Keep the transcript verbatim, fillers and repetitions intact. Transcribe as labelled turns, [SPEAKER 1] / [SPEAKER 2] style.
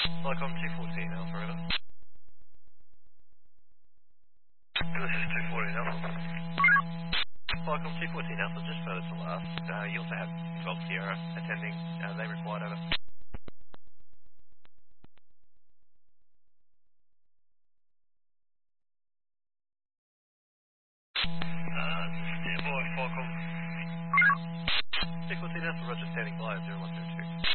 [SPEAKER 1] Welcome two fourteen Alpha, over. This is two fourteen Alpha. Welcome two fourteen Alpha, just further to last. Uh, you also have Golf Sierra attending. Uh, they required over. Uh, Dear boy, Welcome. two fourteen Alpha, Roger standing by at zero one zero two.